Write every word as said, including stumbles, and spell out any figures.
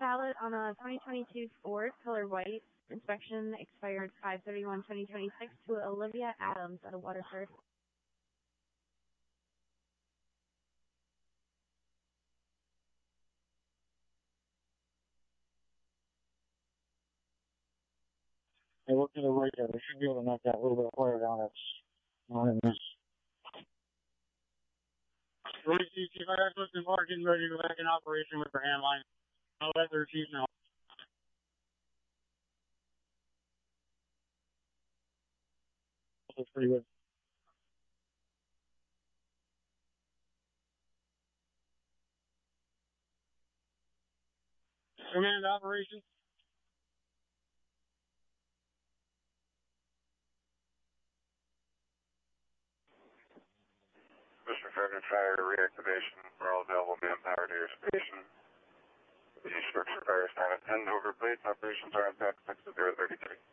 pallet on a twenty twenty-two Ford, color white. Inspection expired five thirty-one twenty twenty-six to Olivia Adams at a Waterford. Hey, look to the right there. They should be able to knock that a little bit higher down. That's not in this. Roy C C, if I got something marking ready to go back in operation with the hand line, I'll let their chief know. That's pretty good. Command operation. Mister Fairness Fire reactivation for all available manpower to your station. The structure fire stand at ten over plates. Operations are on pack six to zero thirty-three.